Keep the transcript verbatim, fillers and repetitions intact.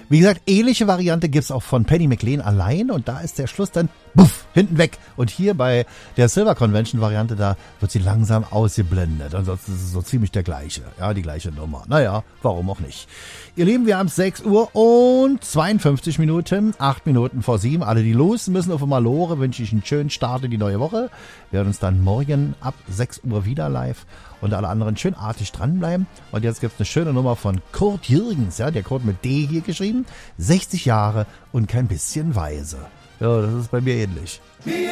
Wie gesagt, ähnliche Variante gibt's auch von Penny McLean allein und da ist der Schluss dann buff, hinten weg. Und hier bei der Silver Convention Variante, da wird sie langsam ausgeblendet. Ansonsten ist es so ziemlich der gleiche, ja, die gleiche Nummer. Naja, warum auch nicht. Ihr Lieben, wir haben sechs Uhr und zweiundfünfzig Minuten, acht Minuten vor sieben. Alle, die los müssen auf Malore, wünsche ich einen schönen Start in die neue Woche. Wir hören uns dann morgen ab sechs Uhr wieder live. Und alle anderen schön artig dranbleiben. Und jetzt gibt's eine schöne Nummer von Kurt Jürgens, ja, der Kurt mit D hier geschrieben. sechzig Jahre und kein bisschen weise. Ja, das ist bei mir ähnlich.